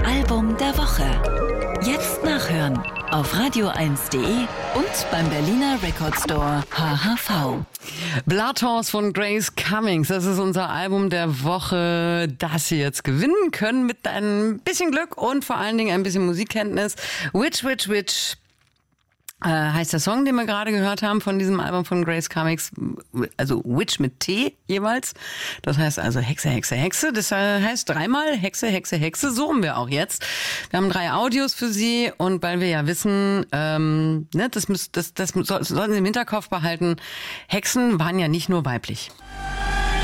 Album der Woche. Jetzt nachhören auf radio1.de und beim Berliner Record Store HHV. Blood Horse von Grace Cummings, das ist unser Album der Woche, das Sie jetzt gewinnen können mit ein bisschen Glück und vor allen Dingen ein bisschen Musikkenntnis. Witch heißt der Song, den wir gerade gehört haben von diesem Album von Grace Cummings, also Witch mit T jeweils. Das heißt also Hexe, Hexe, Hexe. Das heißt dreimal Hexe, Hexe, Hexe. So haben wir auch jetzt. Wir haben 3 Audios für Sie und weil wir ja wissen, das sollten Sie im Hinterkopf behalten, Hexen waren ja nicht nur weiblich.